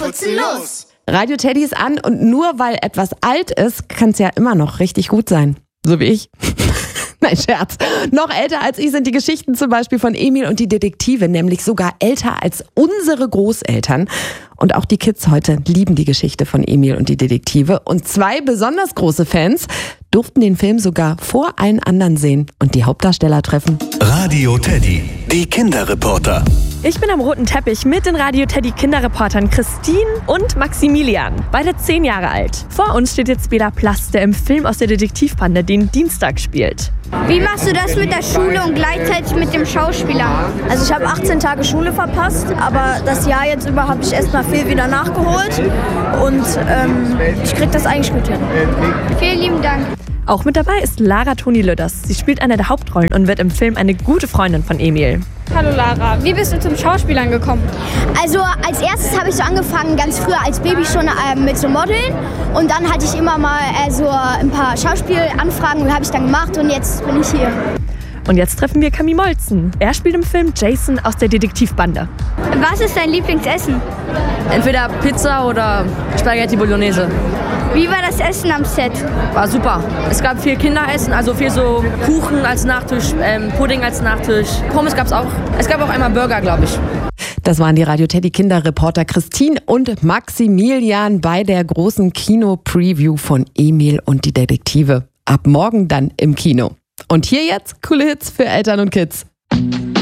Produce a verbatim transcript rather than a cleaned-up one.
putzen los! Radio Teddy ist an und nur weil etwas alt ist, kann es ja immer noch richtig gut sein. So wie ich. Nein, Scherz. Noch älter als ich sind die Geschichten zum Beispiel von Emil und die Detektive, nämlich sogar älter als unsere Großeltern. Und auch die Kids heute lieben die Geschichte von Emil und die Detektive. Und zwei besonders große Fans durften den Film sogar vor allen anderen sehen und die Hauptdarsteller treffen. Radio Teddy, die Kinderreporter. Ich bin am roten Teppich mit den Radio Teddy Kinderreportern Christine und Maximilian, beide zehn Jahre alt. Vor uns steht jetzt Bela Plass, der im Film aus der Detektivbande den Dienstag spielt. Wie machst du das mit der Schule und gleichzeitig mit dem Schauspieler? Also ich habe achtzehn Tage Schule verpasst, aber das Jahr jetzt über habe ich erstmal viel wieder nachgeholt und ähm, ich krieg das eigentlich gut hin. Vielen lieben Dank. Auch mit dabei ist Lara Toni Lüders. Sie spielt eine der Hauptrollen und wird im Film eine gute Freundin von Emil. Hallo Lara, wie bist du zum Schauspielern gekommen? Also als erstes habe ich so angefangen, ganz früher als Baby schon äh, mit so Modeln. Und dann hatte ich immer mal äh, so ein paar Schauspielanfragen und habe ich dann gemacht und jetzt bin ich hier. Und jetzt treffen wir Camille Molzen. Er spielt im Film Jason aus der Detektivbande. Was ist dein Lieblingsessen? Entweder Pizza oder Spaghetti Bolognese. Wie war das Essen am Set? War super. Es gab viel Kinderessen, also viel so Kuchen als Nachtisch, ähm, Pudding als Nachtisch. Pommes gab es auch. Es gab auch einmal Burger, glaube ich. Das waren die Radio Teddy Kinderreporter Christine und Maximilian bei der großen Kino-Preview von Emil und die Detektive. Ab morgen dann im Kino. Und hier jetzt coole Hits für Eltern und Kids.